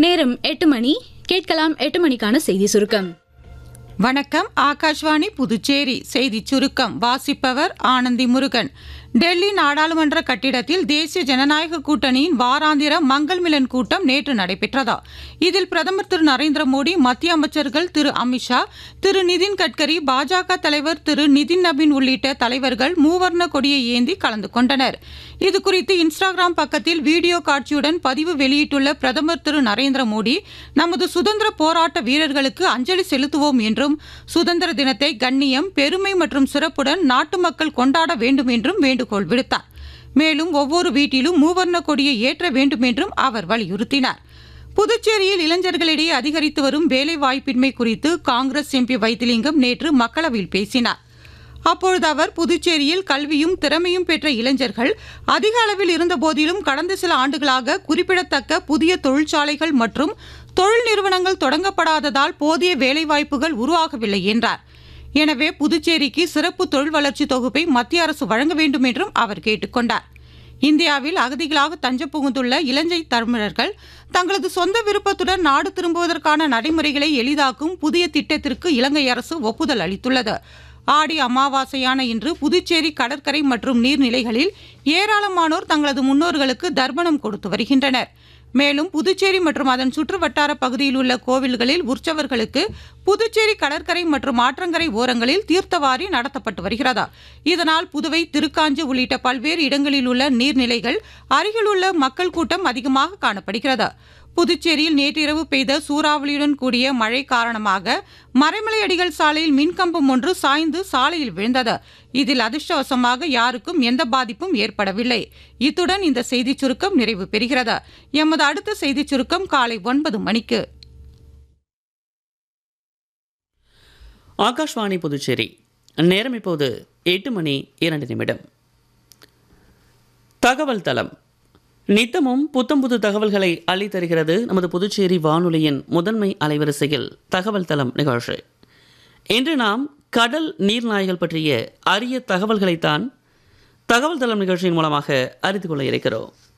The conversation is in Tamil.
நேரம் 8 மணி. கேட்கலாம் 8 மணிக்கான செய்தி சுருக்கம். வணக்கம். ஆகாஷ்வாணி புதுச்சேரி செய்திச் சுருக்கம் வாசிப்பவர் ஆனந்தி முருகன். டெல்லி நாடாளுமன்ற கட்டிடத்தில் தேசிய ஜனநாயக கூட்டணியின் வாராந்திர மங்கள் மிலன் கூட்டம் நேற்று நடைபெற்றதா. இதில் பிரதமர் திரு நரேந்திர மோடி, மத்திய அமைச்சர்கள் திரு அமித்ஷா, திரு நிதின் கட்கரி, பாஜக தலைவர் திரு நிதின் நபீன் உள்ளிட்ட தலைவர்கள் மூவர்ண கொடியை ஏந்தி கலந்து கொண்டனர். இதுகுறித்து இன்ஸ்டாகிராம் பக்கத்தில் வீடியோ காட்சியுடன் பதிவு வெளியிட்டுள்ள பிரதமர் திரு நரேந்திர மோடி, நமது சுதந்திர போராட்ட வீரர்களுக்கு அஞ்சலி செலுத்துவோம் என்றும், சுதந்திர தினத்தை கண்ணியம், பெருமை மற்றும் சிறப்புடன் நாட்டு மக்கள் கொண்டாட வேண்டும் என்றும் வேண்டுகோள் விடுத்தார். மேலும் ஒவ்வொரு வீட்டிலும் மூவர்ண கொடியை ஏற்ற வேண்டும் என்றும் அவர் வலியுறுத்தினார். புதுச்சேரியில் இளைஞர்களிடையே அதிகரித்து வரும் வேலைவாய்ப்பின்மை குறித்து காங்கிரஸ் எம்பி வைத்திலிங்கம் நேற்று மக்களவையில் பேசினார். அப்பொழுது அவர், புதுச்சேரியில் கல்வியும் திறமையும் பெற்ற இளைஞர்கள் அதிக அளவில் இருந்தபோதிலும் கடந்த சில ஆண்டுகளாக குறிப்பிடத்தக்க புதிய தொழிற்சாலைகள் மற்றும் தொழில் நிறுவனங்கள் தொடங்கப்படாததால் போதிய வேலைவாய்ப்புகள் உருவாகவில்லை என்றார். எனவே புதுச்சேரிக்கு சிறப்பு தொழில் வளர்ச்சி தொகுப்பை மத்திய அரசு வழங்க வேண்டும் என்றும் அவர் கேட்டுக்கொண்டார். இந்தியாவில் அகதிகளாக தஞ்சம் புகுந்துள்ள இலங்கை தமிழர்கள் தங்களது சொந்த விருப்பத்துடன் நாடு திரும்புவதற்கான நடைமுறைகளை எளிதாக்கும் புதிய திட்டத்திற்கு இலங்கை அரசு ஒப்புதல் அளித்துள்ளது. ஆடி அமாவாசையான இன்று புதுச்சேரி கடற்கரை மற்றும் நீர்நிலைகளில் ஏராளமானோர் தங்களது முன்னோர்களுக்கு தர்ப்பணம் கொடுத்து வருகின்றனர். மேலும் புதுச்சேரி மற்றும் அதன் சுற்று வட்டார பகுதியில் உள்ள கோவில்களில் உற்சவர்களுக்கு புதுச்சேரி கடற்கரை மற்றும் ஆற்றங்கரை ஓரங்களில் தீர்த்தவாரி நடத்தப்பட்டு வருகிறதா. இதனால் புதுவை, திருக்காஞ்சி உள்ளிட்ட பல்வேறு இடங்களில் உள்ள நீர்நிலைகள் அருகில் உள்ள மக்கள் கூட்டம் அதிகமாக காணப்படுகிறது. புதுச்சேரியில் நேற்றிரவு பெய்த சூறாவளியுடன் கூடிய மழை காரணமாக மறைமலை அடிகள் சாலையில் மின்கம்பம் ஒன்று சாய்ந்து சாலையில் விழுந்தது. இதில் அதிர்ஷ்டவசமாக யாருக்கும் எந்த பாதிப்பும் ஏற்படவில்லை. இத்துடன் இந்த செய்திச் சுருக்கம் நிறைவு பெறுகிறது. எமது அடுத்த செய்திச் சுருக்கம் காலை 9 மணிக்கு. ஆகாஷ்வாணி புதுச்சேரி. நேரம் இப்போது 8 மணி 2 நிமிடம். தகவல் தளம் நித்தமும் புத்தம்புது தகவல்களை அள்ளித்தருகிறது நமது புதுச்சேரி வானொலியின் முதன்மை அலைவரிசையில் தகவல் தளம் நிகழ்ச்சி. இன்று நாம் கடல் நீர்நாய்கள் பற்றிய அரிய தகவல்களைத்தான் தகவல் தளம் நிகழ்ச்சியின் மூலமாக அறிந்து கொள்ள இருக்கிறோம்.